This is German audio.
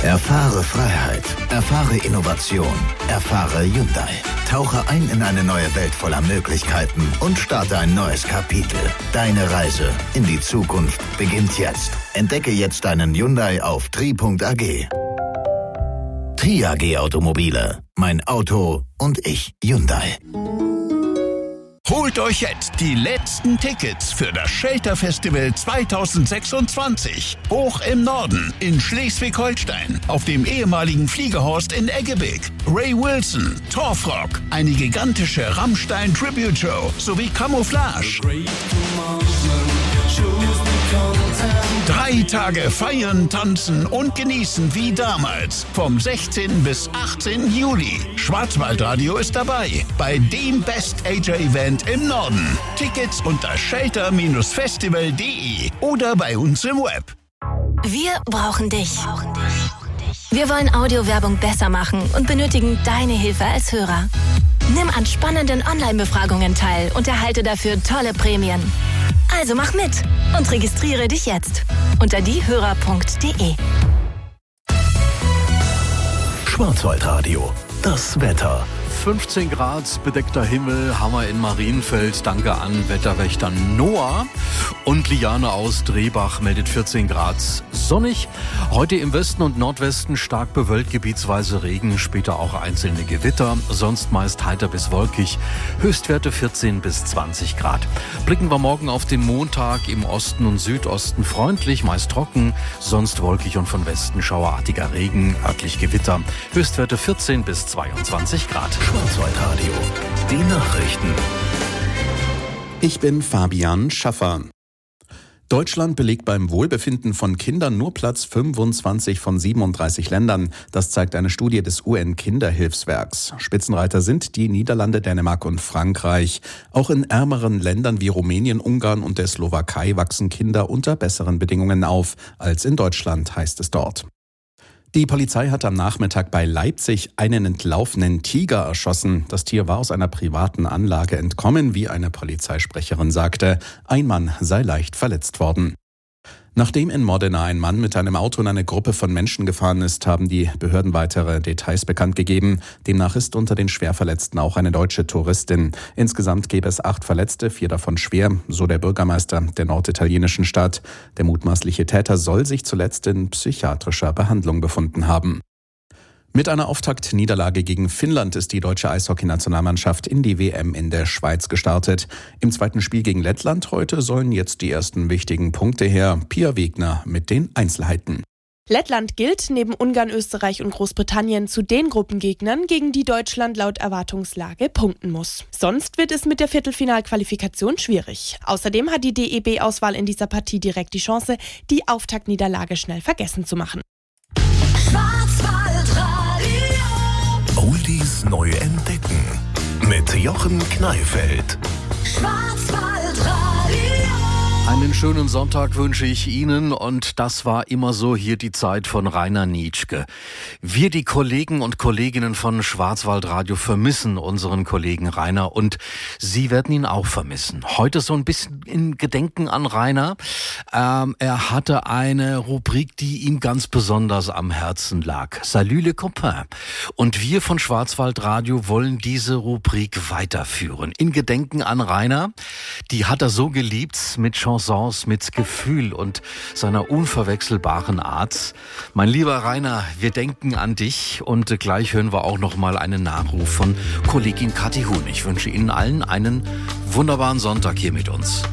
Erfahre Freiheit, erfahre Innovation, erfahre Hyundai. Tauche ein in eine neue Welt voller Möglichkeiten und starte ein neues Kapitel. Deine Reise in die Zukunft beginnt jetzt. Entdecke jetzt deinen Hyundai auf tri.ag. Tri.ag Automobile. Mein Auto und ich. Hyundai. Holt euch jetzt die letzten Tickets für das Shelter Festival 2026. Hoch im Norden in Schleswig-Holstein auf dem ehemaligen Fliegehorst in Eggebig. Ray Wilson, Torfrock, eine gigantische Rammstein-Tribute-Show sowie Camouflage. 3 Tage feiern, tanzen und genießen wie damals. Vom 16. bis 18. Juli. Schwarzwaldradio ist dabei bei dem Best-AJ-Event im Norden. Tickets unter shelter-festival.de oder bei uns im Web. Wir brauchen dich. Wir wollen Audiowerbung besser machen und benötigen deine Hilfe als Hörer. Nimm an spannenden Online-Befragungen teil und erhalte dafür tolle Prämien. Also mach mit und registriere dich jetzt unter diehörer.de. Schwarzwaldradio. Das Wetter. 15 Grad, bedeckter Himmel, Hammer in Marienfeld. Danke an Wetterwächter Noah. Und Liane aus Drehbach meldet 14 Grad. Sonnig. Heute im Westen und Nordwesten stark bewölkt, gebietsweise Regen, später auch einzelne Gewitter. Sonst meist heiter bis wolkig. Höchstwerte 14 bis 20 Grad. Blicken wir morgen auf den Montag. Im Osten und Südosten freundlich, meist trocken. Sonst wolkig und von Westen schauerartiger Regen, örtlich Gewitter. Höchstwerte 14 bis 22 Grad. Schwarzwaldradio. Die Nachrichten. Ich bin Fabian Schaffer. Deutschland belegt beim Wohlbefinden von Kindern nur Platz 25 von 37 Ländern. Das zeigt eine Studie des UN-Kinderhilfswerks. Spitzenreiter sind die Niederlande, Dänemark und Frankreich. Auch in ärmeren Ländern wie Rumänien, Ungarn und der Slowakei wachsen Kinder unter besseren Bedingungen auf als in Deutschland, heißt es dort. Die Polizei hat am Nachmittag bei Leipzig einen entlaufenen Tiger erschossen. Das Tier war aus einer privaten Anlage entkommen, wie eine Polizeisprecherin sagte. Ein Mann sei leicht verletzt worden. Nachdem in Modena ein Mann mit einem Auto in eine Gruppe von Menschen gefahren ist, haben die Behörden weitere Details bekannt gegeben. Demnach ist unter den Schwerverletzten auch eine deutsche Touristin. Insgesamt gäbe es 8 Verletzte, 4 davon schwer, so der Bürgermeister der norditalienischen Stadt. Der mutmaßliche Täter soll sich zuletzt in psychiatrischer Behandlung befunden haben. Mit einer Auftaktniederlage gegen Finnland ist die deutsche Eishockey-Nationalmannschaft in die WM in der Schweiz gestartet. Im zweiten Spiel gegen Lettland heute sollen jetzt die ersten wichtigen Punkte her. Pia Wegner mit den Einzelheiten. Lettland gilt neben Ungarn, Österreich und Großbritannien zu den Gruppengegnern, gegen die Deutschland laut Erwartungslage punkten muss. Sonst wird es mit der Viertelfinalqualifikation schwierig. Außerdem hat die DEB-Auswahl in dieser Partie direkt die Chance, die Auftaktniederlage schnell vergessen zu machen. Oldies neu entdecken. Mit Jochen Kneifeld. Einen schönen Sonntag wünsche ich Ihnen und das war immer so hier die Zeit von Rainer Nitschke. Wir, die Kollegen und Kolleginnen von Schwarzwaldradio, vermissen unseren Kollegen Rainer und Sie werden ihn auch vermissen. Heute so ein bisschen in Gedenken an Rainer. Er hatte eine Rubrik, die ihm ganz besonders am Herzen lag. Salut les copains. Und wir von Schwarzwaldradio wollen diese Rubrik weiterführen. In Gedenken an Rainer. Die hat er so geliebt, mit Chansons, mit Gefühl und seiner unverwechselbaren Art. Mein lieber Rainer, wir denken an dich und gleich hören wir auch noch mal einen Nachruf von Kollegin Kathi Huhn. Ich wünsche Ihnen allen einen wunderbaren Sonntag hier mit uns.